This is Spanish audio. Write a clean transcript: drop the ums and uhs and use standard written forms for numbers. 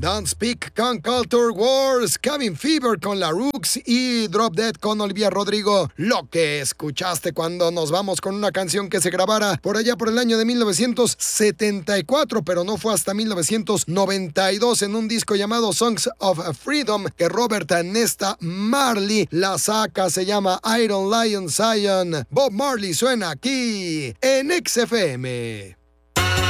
Don't Speak con Culture Wars, Cabin Fever con la Rooks y Drop Dead con Olivia Rodrigo. Lo que escuchaste cuando nos vamos con una canción que se grabara por allá por el año de 1974, pero no fue hasta 1992 en un disco llamado Songs of Freedom que Robert Nesta Marley la saca, se llama Iron Lion Zion. Bob Marley suena aquí en XFM.